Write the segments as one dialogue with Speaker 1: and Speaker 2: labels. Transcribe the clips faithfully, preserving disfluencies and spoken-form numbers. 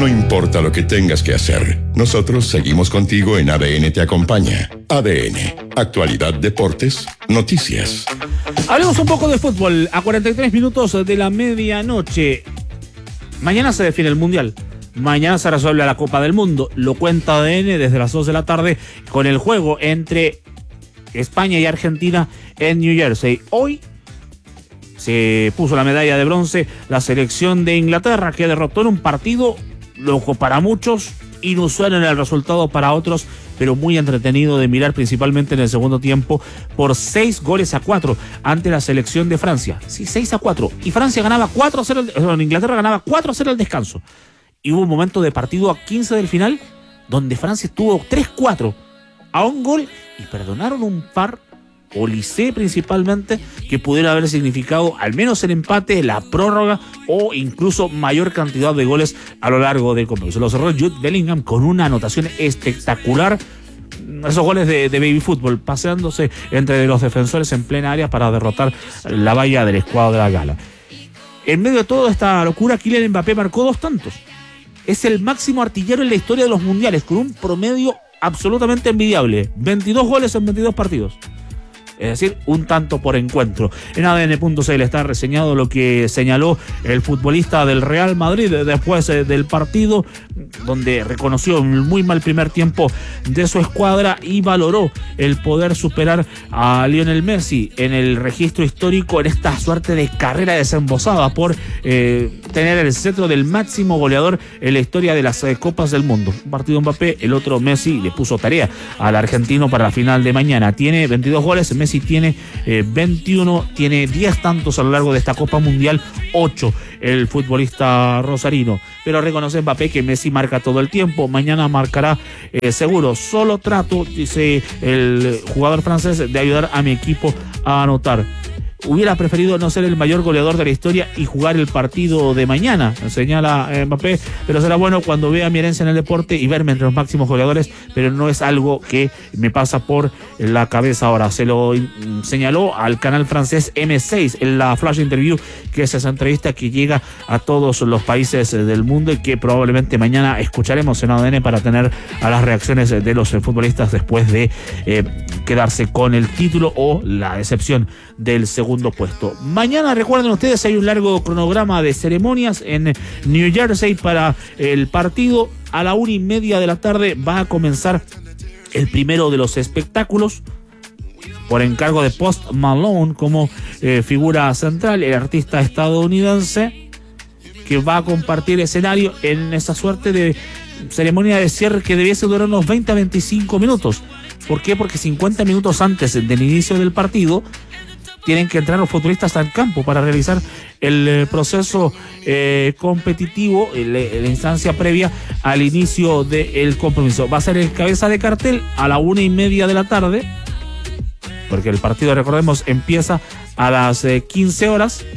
Speaker 1: No importa lo que tengas que hacer, nosotros seguimos contigo en A D N Te Acompaña. A D N, actualidad, deportes, noticias.
Speaker 2: Hablemos un poco de fútbol. A cuarenta y tres minutos de la medianoche. Mañana se define el Mundial. Mañana se resuelve la Copa del Mundo. Lo cuenta A D N desde las dos de la tarde con el juego entre España y Argentina en New Jersey. Hoy se puso la medalla de bronce la selección de Inglaterra, que derrotó en un partido loco para muchos, inusual en el resultado para otros, pero muy entretenido de mirar, principalmente en el segundo tiempo, por seis goles a cuatro ante la selección de Francia. Sí, seis a cuatro. Y Francia ganaba cuatro a cero, bueno, Inglaterra ganaba cuatro a cero al descanso. Y hubo un momento de partido a quince del final, donde Francia estuvo tres cuatro a un gol y perdonaron un par, Olise principalmente, que pudiera haber significado al menos el empate, la prórroga o incluso mayor cantidad de goles a lo largo del compromiso. Lo cerró Jude Bellingham con una anotación espectacular. Esos goles de, de baby fútbol, paseándose entre los defensores en plena área para derrotar la valla del escuadro de la Gala. En medio de toda esta locura, Kylian Mbappé marcó dos tantos. Es el máximo artillero en la historia de los mundiales, con un promedio absolutamente envidiable. veintidós goles en veintidós partidos. Es decir, un tanto por encuentro. En A D N punto C L está reseñado lo que señaló el futbolista del Real Madrid después del partido, donde reconoció un muy mal primer tiempo de su escuadra y valoró el poder superar a Lionel Messi en el registro histórico en esta suerte de carrera desembosada por eh, tener el cetro del máximo goleador en la historia de las eh, Copas del Mundo. Un partido Mbappé, el otro Messi, le puso tarea al argentino para la final de mañana. Tiene veintidós goles, Messi tiene eh, veintiuno, tiene diez tantos a lo largo de esta Copa Mundial, ocho el futbolista rosarino. Pero reconoce Mbappé que Messi marca todo el tiempo. Mañana marcará eh, seguro. Solo trato, dice el jugador francés, de ayudar a mi equipo a anotar. Hubiera preferido no ser el mayor goleador de la historia y jugar el partido de mañana, señala Mbappé, pero será bueno cuando vea mi herencia en el deporte y verme entre los máximos goleadores, pero no es algo que me pasa por la cabeza ahora. Se lo señaló al canal francés M seis en la flash interview, que es esa entrevista que llega a todos los países del mundo y que probablemente mañana escucharemos en A D N para tener a las reacciones de los futbolistas después de eh, quedarse con el título o la decepción del segundo puesto. Mañana, recuerden ustedes, hay un largo cronograma de ceremonias en New Jersey para el partido. A la una y media de la tarde va a comenzar el primero de los espectáculos, por encargo de Post Malone como eh, figura central, el artista estadounidense que va a compartir escenario en esa suerte de ceremonia de cierre que debiese durar unos veinte a veinticinco minutos. ¿Por qué? Porque cincuenta minutos antes del inicio del partido tienen que entrar los futbolistas al campo para realizar el eh, proceso eh, competitivo, el, la instancia previa al inicio del compromiso. Va a ser el cabeza de cartel a la una y media de la tarde, porque el partido, recordemos, empieza a las eh, quince horas,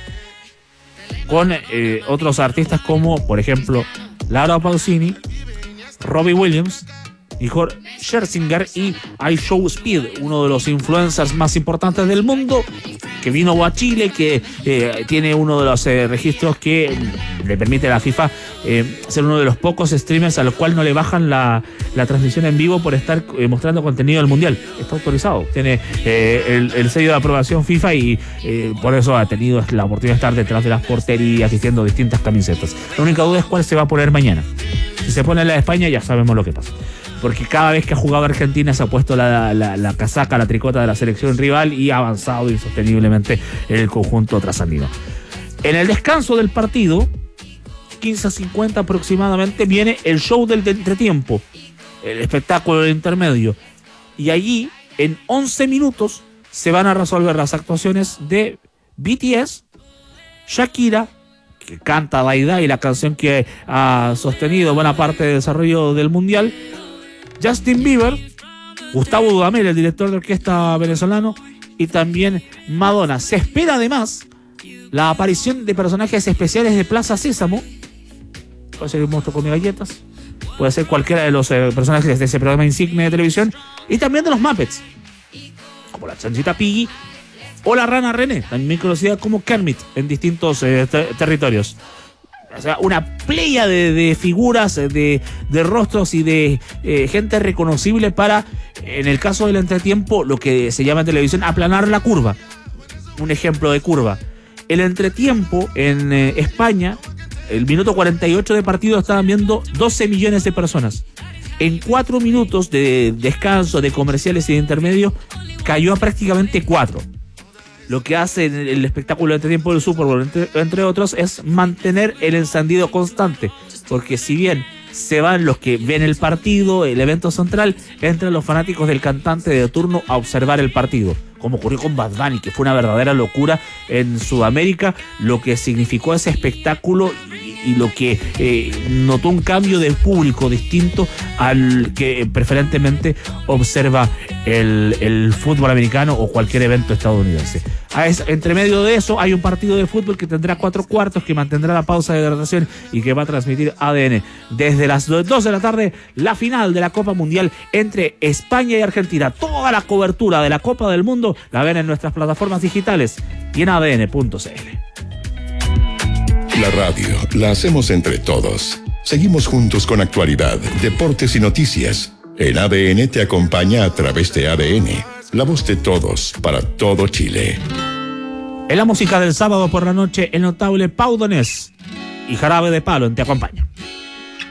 Speaker 2: con eh, otros artistas como, por ejemplo, Laura Pausini, Robbie Williams, Igor Scherzinger y iShow Speed, uno de los influencers más importantes del mundo, que vino a Chile, que eh, tiene uno de los eh, registros que le permite a la FIFA eh, ser uno de los pocos streamers a los cuales no le bajan la, la transmisión en vivo por estar eh, mostrando contenido del Mundial. Está autorizado, tiene eh, el, el sello de aprobación FIFA y eh, por eso ha tenido la oportunidad de estar detrás de las porterías, vistiendo distintas camisetas. La única duda es cuál se va a poner mañana. Si se pone la de España, ya sabemos lo que pasa, porque cada vez que ha jugado Argentina se ha puesto la, la, la casaca, la tricota de la selección rival y ha avanzado insosteniblemente en el conjunto trasandino. En el descanso del partido, quince a cincuenta aproximadamente, viene el show del entretiempo, el espectáculo del intermedio, y allí en once minutos se van a resolver las actuaciones de B T S, Shakira, que canta Dai Dai, la canción que ha sostenido buena parte del desarrollo del Mundial, Justin Bieber, Gustavo Dudamel, el director de orquesta venezolano, y también Madonna. Se espera además la aparición de personajes especiales de Plaza Sésamo. Puede ser el monstruo come galletas, puede ser cualquiera de los eh, personajes de ese programa insigne de televisión, y también de los Muppets, como la Chanchita Piggy o la Rana René, también conocida como Kermit en distintos eh, ter- territorios. O sea, una playa de, de figuras, de, de rostros y de eh, gente reconocible para, en el caso del entretiempo, lo que se llama en televisión, aplanar la curva. Un ejemplo de curva. El entretiempo en eh, España, el minuto cuarenta y ocho de partido estaban viendo doce millones de personas. En cuatro minutos de descanso, de comerciales y de intermedio, cayó a prácticamente cuatro. Lo que hace el espectáculo de entretiempo del Super Bowl, entre, entre otros, es mantener el encendido constante. Porque si bien se van los que ven el partido, el evento central, entran los fanáticos del cantante de turno a observar el partido. Como ocurrió con Bad Bunny, que fue una verdadera locura en Sudamérica, lo que significó ese espectáculo y, y lo que eh, notó un cambio de público distinto al que preferentemente observa el, el fútbol americano o cualquier evento estadounidense. A es, entre medio de eso hay un partido de fútbol que tendrá cuatro cuartos, que mantendrá la pausa de hidratación y que va a transmitir A D N. Desde las dos de la tarde, la final de la Copa Mundial entre España y Argentina. Toda la cobertura de la Copa del Mundo la ven en nuestras plataformas digitales y en A D N punto C L.
Speaker 1: La radio la hacemos entre todos. Seguimos juntos con actualidad, deportes y noticias. En A D N te acompaña a través de A D N, la voz de todos para todo Chile.
Speaker 2: En la música del sábado por la noche, el notable Pau Donés y Jarabe de Palo en Te Acompaña.